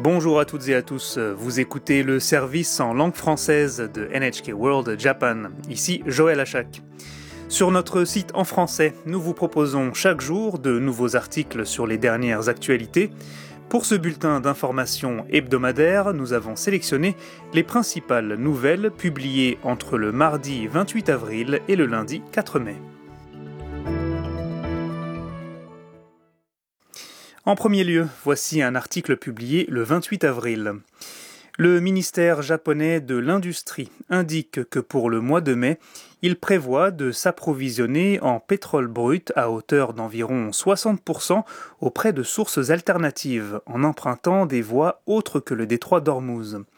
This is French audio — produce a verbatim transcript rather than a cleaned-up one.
Bonjour à toutes et à tous, vous écoutez le service en langue française de N H K World Japan. Ici Joël Achak. Sur notre site en français, nous vous proposons chaque jour de nouveaux articles sur les dernières actualités. Pour ce bulletin d'information hebdomadaire, nous avons sélectionné les principales nouvelles publiées entre le mardi vingt-huit avril et le lundi quatre mai. En premier lieu, voici un article publié le vingt-huit avril. Le ministère japonais de l'Industrie indique que pour le mois de mai, il prévoit de s'approvisionner en pétrole brut à hauteur d'environ soixante pour cent auprès de sources alternatives, en empruntant des voies autres que le détroit d'Ormuz.